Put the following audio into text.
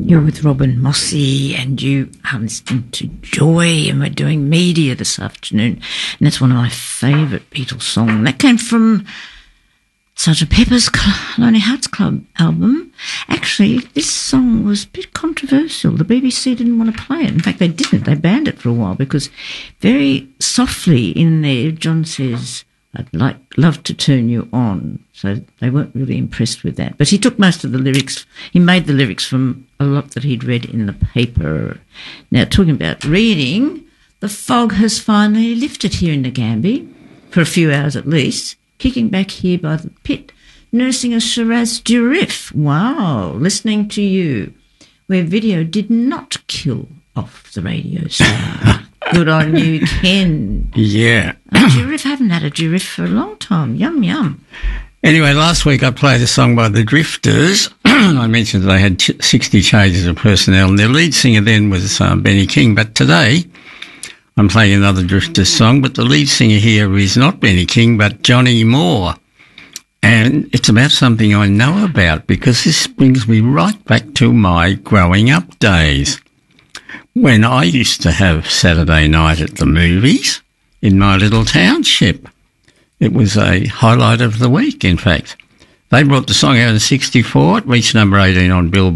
You're with Robin Mossy and you are listening to Joy, and we're doing media this afternoon. And that's one of my favourite Beatles songs. That came from Sgt. Pepper's Lonely Hearts Club album. Actually, this song was a bit controversial. The BBC didn't want to play it. In fact, they didn't. They banned it for a while because very softly in there, John says, "I'd love to turn you on." So they weren't really impressed with that. But he took most of the lyrics. He made the lyrics from a lot that he'd read in the paper. Now, talking about reading, the fog has finally lifted here in the Gambie, for a few hours at least, kicking back here by the pit, nursing a Shiraz Durif. Wow, listening to you, where video did not kill off the radio star. Good on you, Ken. Yeah. A Durif, I haven't had a Durif for a long time. Yum, yum. Anyway, last week I played a song by the Drifters. I mentioned they had 60 changes of personnel, and their lead singer then was Benny King. But today I'm playing another Drifters song, but the lead singer here is not Benny King, but Johnny Moore. And it's about something I know about, because this brings me right back to my growing up days, when I used to have Saturday night at the movies in my little township. It was a highlight of the week, in fact. They brought the song out in '64. It reached number 18 on Billboard.